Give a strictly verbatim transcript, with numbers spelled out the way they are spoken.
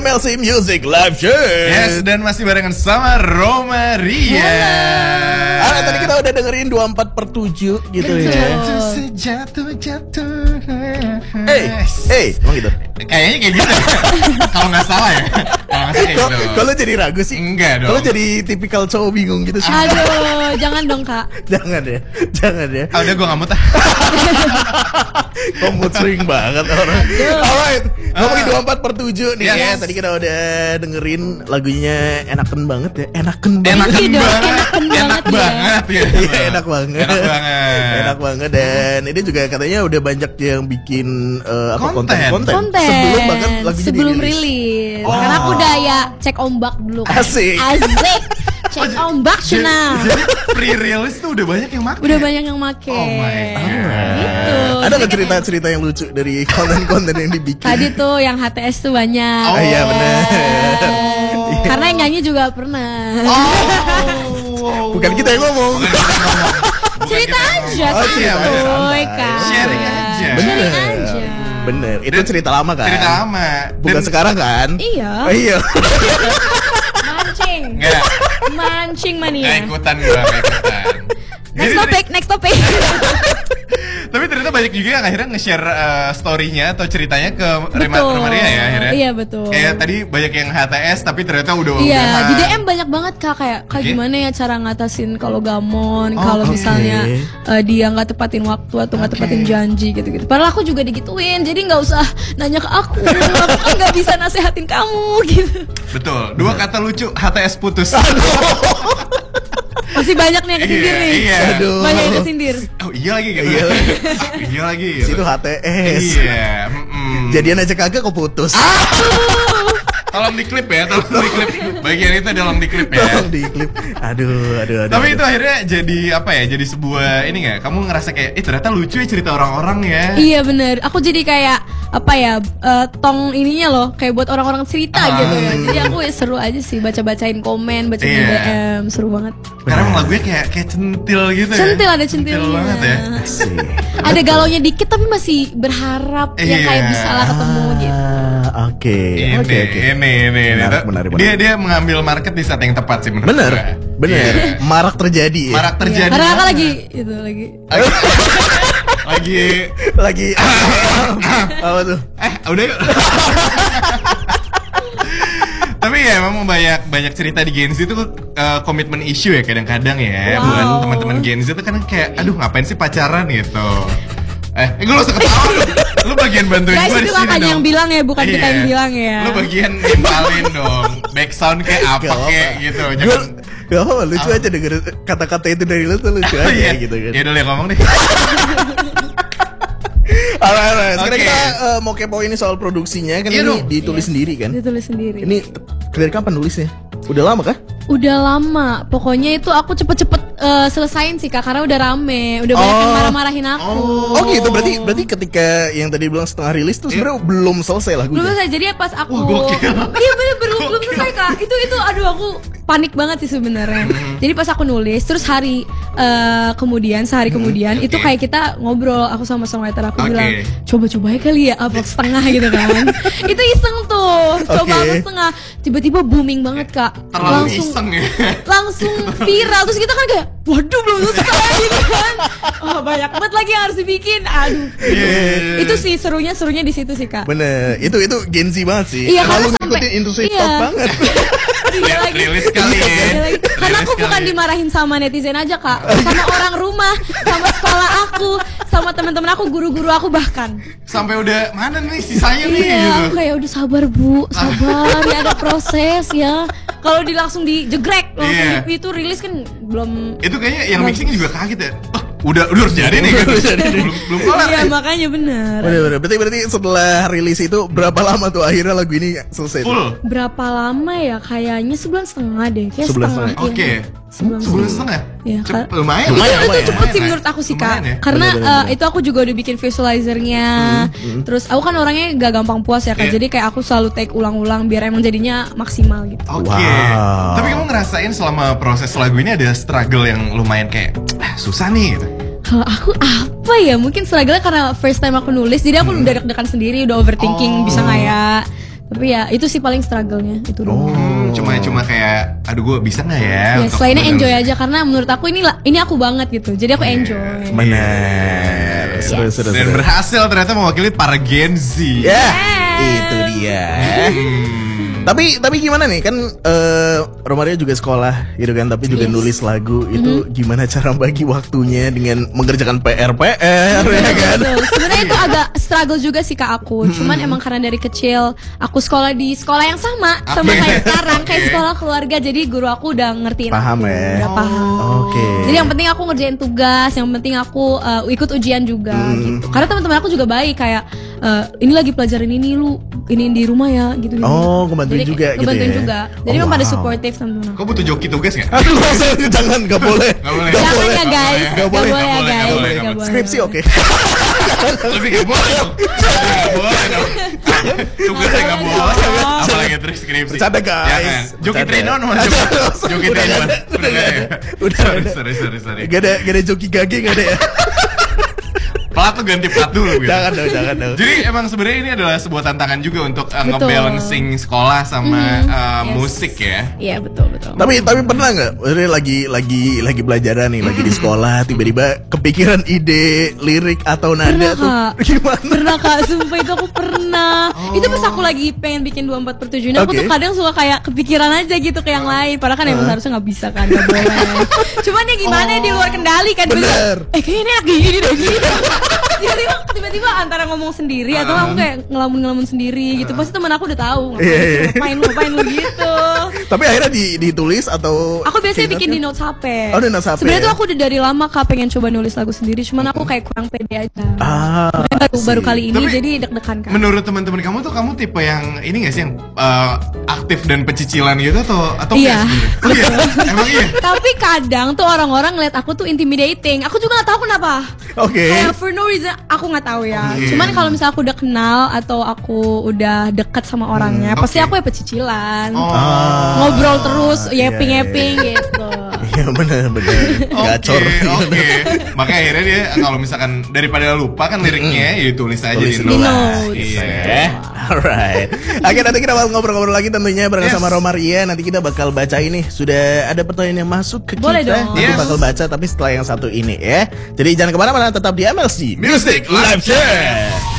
M L C Music Live Show. Yes, dan masih barengan sama Roma Ria. Ah, tadi kita udah dengerin dua puluh empat per tujuh gitu. Betul. Ya. Sejatuh-jatuh. Hey, hey, emang gitu. Kayaknya kayak gitu. Kalau nggak salah ya. Kalau nggak salah kayak gitu. Kalau jadi ragu sih. Enggak dong. Kalau jadi tipikal cowok bingung gitu sih. Aduh, jangan dong kak. Jangan ya, jangan ya. Ah, udah gue nggak mau tah. Kamu sering banget orang. Alright, ngomongin dua puluh empat per tujuh nih Yes. ya. Tadi kita udah dengerin lagunya enaken banget ya. Enaken banget. Enakan Iya dong, banget. enakan Enak banget ya. banget ya. Iya, enak banget. Enak banget. Enak banget. Dan ini juga katanya udah banyak yang bikin uh, apa Konten. konten-konten Konten sebelum bahkan lagunya sebelum dirilis. rilis. Wow. Karena aku udah ya cek ombak dulu kan. Asik. Asik. Cek ombak Cina. Jadi pre-release tuh udah banyak yang make. Udah banyak yang make. Oh my God. Gitu. Ada nggak cerita-cerita yang lucu dari konten-konten yang dibikin? Tadi tuh yang H T S tuh banyak. Oh, iya benar. Oh. Karena yang nyanyi juga pernah. Oh. Bukan kita yang ngomong. Cerita aja Oh, iya, santuy bener. kan. Sharing aja. Sharing Bener. aja. Bener. Itu Dan- cerita lama kan? Cerita lama. Bukan Dan- sekarang kan? Iya. Oh, iya. Mancing. Enggak. Mancing Nggak mania. ikutan gue, nggak ikutan. Next Jadi- topic, next topic. Tapi ternyata banyak juga yang akhirnya nge-share uh, story-nya atau ceritanya ke Rema Betul. Roma Ria ya akhirnya. Iya, betul. Kayak tadi banyak yang H T S tapi ternyata udah Iya, udahan. di D M banyak banget kak kayak kak Oke. gimana ya cara ngatasin kalau gamon, Oh, kalau oke. misalnya uh, dia nggak tepatin waktu atau nggak Oke. tepatin janji gitu-gitu. Padahal aku juga digituin, jadi nggak usah nanya ke aku, aku kan nggak bisa nasehatin kamu gitu. Betul. Dua kata lucu, H T S putus. Masih banyak nih yang kesindir Iya, nih. iya. Aduh. Banyak yang kesindir. Oh iya lagi gitu. Iya. Ah, iya lagi. Gitu. Situ H T S. Iya. mm-mm. Jadian aja kagak kok putus. Tolong diklip ya, tolong diklip. Bagian itu tolong diklip ya. Tolong di klip. Aduh, aduh, aduh. Tapi aduh. itu akhirnya jadi apa ya? Jadi sebuah ini nggak? Kamu ngerasa kayak, eh ternyata lucu ya cerita orang-orang ya. Iya bener, aku jadi kayak apa ya eh, tong ininya loh, kayak buat orang-orang cerita Ah. gitu ya. Jadi aku ya seru aja sih baca-bacain komen, bacain Iya. D M, seru banget. Karena emang lagunya kayak kayak centil gitu ya. Centil, ada centilnya. banget ya. Asik. Ada galaunya dikit tapi masih berharap ya Iya. kayak bisa lah ketemu gitu. Ah, Oke, Ini, oke, oke. ini, ini, ini. Menarik, menarik, Dia menarik. dia mengambil market di saat yang tepat sih menurut Bener, gue. bener. Iya. Marak terjadi. Ya? Marak terjadi. Karena kakak banget. lagi itu lagi. lagi Lagi apa tuh? eh udah yuk. Tapi ya memang banyak banyak cerita di Gen Z itu uh, komitmen issue ya kadang-kadang ya. Wow. Buat teman-teman Gen Z itu kan kayak aduh ngapain sih pacaran gitu. Eh, eh gue usah ketawa lu. Lu bagian bantuin Guys, gue di itu sini kakaknya dong. yang bilang ya, bukan kita Iya. yang bilang ya. Lu bagian nimpalin dong. Back sound kayak apa Gak kayak apa. gitu. Gue Jangan gak apa, lucu aja denger kata-kata itu dari lu tuh lucu Oh, aja iya. gitu kan. Ya udah liat ngomong deh. Alright, alright. Sekarang Oke. kita uh, mau kepo ini soal produksinya kan Iya ini dong. ditulis Yes. sendiri kan? Ditulis sendiri. Ini dari kapan nulisnya? Udah lama kah? Udah lama, pokoknya itu aku cepet-cepet eh, selesain sih kak, karena udah rame, udah banyak yang Oh. marah-marahin aku. Oh gitu, berarti berarti ketika yang tadi bilang setengah rilis tuh sebenarnya belum selesai Belum lagunya. selesai, jadi pas aku Wah, gokil. iya bener belum belum selesai kak. Itu itu aduh aku panik banget sih sebenarnya. Jadi pas aku nulis, terus hari eh, kemudian sehari kemudian itu oke. kayak kita ngobrol, aku sama songwriter aku Oke. bilang coba-coba aja kali ya upload setengah gitu kan. Itu iseng tuh, coba Oke. upload setengah, tiba-tiba booming banget kak. Terlalu Langsung iseng ya. langsung viral, terus kita kan kayak waduh belum selesai gitu kan. Oh banyak banget lagi yang harus dibikin, aduh. Iya. Itu sih serunya serunya di situ sih kak. Bener, itu itu Gen Z banget sih. Iya, Terlalu karena sampai- ngikutin industri iya. pop banget. Iya lagi. Rilis kali ya. Iya lagi. Karena Rilis aku kali bukan ya. dimarahin sama netizen aja kak, sama orang rumah, sama sekolah aku, sama teman-teman aku, guru-guru aku bahkan. Sampai udah mana nih sisanya nih Iya, gitu. aku kayak udah sabar bu, sabar ya ada proses ya. Kalau di langsung dijegrek langsung Iya. di- itu rilis kan belum. Itu kayaknya yang Bagus. mixing juga kaget ya. Oh, udah udah harus jadi nih gitu. Udah jadi nih. belum belum kelar. Iya nih. makanya bener. Bener bener. Berarti berarti setelah rilis itu berapa lama tuh akhirnya lagu ini selesai? tuh? Full. Berapa lama ya? Kayaknya sebulan setengah deh. Kayak Sebulan setengah. setengah. Oke. Iya. Sebulan Sebulan setengah. Iya, Cep- Kak. lumayan. Itu, Lumayan, itu lumayan. cepet sih Lumayan, menurut aku sih kak. lumayan ya. Karena Bener, bener, eh, bener. itu aku juga udah bikin visualizernya. Terus aku kan orangnya gak gampang puas ya kak. Iya. Jadi kayak aku selalu take ulang-ulang biar emang jadinya maksimal gitu. Oke. Wow. Tapi kamu ngerasain selama proses lagu ini ada struggle yang lumayan kayak ah, susah nih gitu. Kalau aku apa ya? Mungkin struggle karena first time aku nulis, jadi aku udah deg-degan sendiri, udah overthinking Oh. bisa nggak ya. Tapi ya itu sih paling struggle-nya itu doang. Hmm, cuma cuma kayak aduh gue bisa nggak ya? Ya, untuk selainnya menulis? enjoy aja karena menurut aku ini lah ini aku banget gitu. Jadi aku enjoy. Benar. Seru, seru, Dan seru. berhasil ternyata mewakili para Gen Z. Ya, itu dia. Tapi tapi gimana nih kan eh Romaria juga sekolah gitu kan, tapi juga Yes. nulis lagu itu gimana cara bagi waktunya dengan mengerjakan P R P R ya kan? Betul. Sebenarnya itu agak struggle juga sih kak aku. Cuman emang karena dari kecil aku sekolah di sekolah yang sama sama Oke. kayak sekarang, kayak Oke. sekolah keluarga. Jadi guru aku udah ngertiin Paham aku, ya? udah paham. Oke. Jadi yang penting aku ngerjain tugas, yang penting aku uh, ikut ujian juga gitu. Karena teman-teman aku juga baik kayak uh, ini lagi pelajarin ini lu ini di rumah ya gitu. Oh, ngebantuin Jadi, juga gitu ngebantuin ya? juga. Jadi Oh, memang pada wow. supportive teman-teman aku. Kau butuh joki tugas nggak? Aduh, jangan, nggak boleh. Nggak boleh. Nggak Jangan boleh. ya guys, Nggak nggak boleh. boleh ya Nggak boleh, guys, nggak boleh, nggak nggak boleh. Skripsi oke. Lebih nggak boleh dong. Nggak boleh dong. Tugasnya nggak boleh. Apalagi terus skripsi. Bercanda, guys. Jangan. Joki Bercanda. Trino mana Joki? Joki Udah Trino. nggak ada, Udah nggak ada ya? Udah Sorry, nggak ada. sorry, sorry, sorry. Gak ada gak ada joki gage gak ada ya. Plat tuh ganti plat dulu gitu. Jangan dong, jangan dong. Jadi emang sebenarnya ini adalah sebuah tantangan juga untuk uh, Betul. ngebalancing sekolah sama uh, Yes. musik ya. Iya betul betul. Tapi tapi pernah nggak? Maksudnya lagi lagi lagi belajaran nih, lagi di sekolah, tiba-tiba kepikiran ide lirik atau nada Pernah, tuh Kak. gimana? Pernah kak, sumpah itu aku pernah. Itu pas aku lagi pengen bikin dua puluh empat per tujuh, aku Oke. tuh kadang suka kayak kepikiran aja gitu ke yang lain. Padahal kan emang harusnya nggak bisa kan, nggak boleh. Cuman ya gimana ya, di luar kendali kan. Tiba-tiba, Bener. Eh kayaknya ini enak gini deh gini. Tiba-tiba, tiba-tiba antara ngomong sendiri atau aku kayak ngelamun-ngelamun sendiri gitu. Pasti teman aku udah tahu ngapain, Iya, iya. ngapain, ngapain lu gitu. Tapi akhirnya di, ditulis atau Aku biasanya kayak bikin di notes? notes H P. Oh, di notes H P Sebenarnya ya? tuh aku udah dari lama kak pengen coba nulis lagu sendiri, cuman aku kayak kurang pede aja. Ah, Makanya baru, baru sih. kali ini Tapi, jadi deg-degan kan. Menurut teman-teman kamu tuh kamu tipe yang ini gak sih yang uh, aktif dan pecicilan gitu atau atau Iya. enggak sebenarnya? Oh iya, emang iya. Tapi kadang tuh orang-orang ngeliat aku tuh intimidating. Aku juga nggak tahu kenapa. Oke. Kayak for no reason aku nggak tahu ya. Oke. Cuman kalau misalnya aku udah kenal atau aku udah deket sama orangnya, pasti oke. aku ya pecicilan. Oh. Ah, Ngobrol terus, iya, yapping-yapping gitu. Iya benar-benar gacor. Oke, oke. Makanya akhirnya dia kalau misalkan daripada lupa kan liriknya ya ditulis aja Tulis di dulu notes. lah. Iya. Eh, alright. Oke, nanti kita bakal ngobrol-ngobrol lagi tentunya bareng Yes. sama Romaria. Nanti kita bakal baca ini. Sudah ada pertanyaan yang masuk ke Boleh kita. dong. Nanti Yes. bakal baca tapi setelah yang satu ini ya. Jadi jangan kemana-mana, tetap di M L C Music Live Share.